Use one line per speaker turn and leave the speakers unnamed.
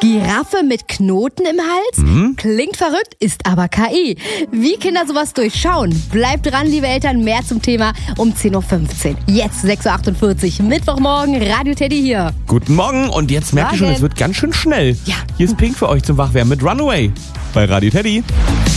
Giraffe mit Knoten im Hals? Klingt verrückt, ist aber KI. Wie Kinder sowas durchschauen? Bleibt dran, liebe Eltern, mehr zum Thema um 10.15 Uhr. Jetzt 6.48 Uhr, Mittwochmorgen, Radio Teddy hier.
Guten Morgen und jetzt merkt ihr schon, es wird ganz schön schnell.
Ja.
Hier ist Pink für euch zum Wachwerden mit Runaway bei Radio Teddy.